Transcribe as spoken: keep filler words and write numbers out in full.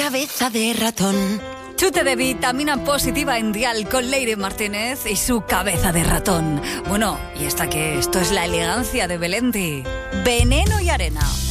cabeza de ratón. Chute de vitamina positiva en Dial con Leire Martínez y su cabeza de ratón. Bueno, y hasta que esto es la elegancia de Belendi. Veneno y arena.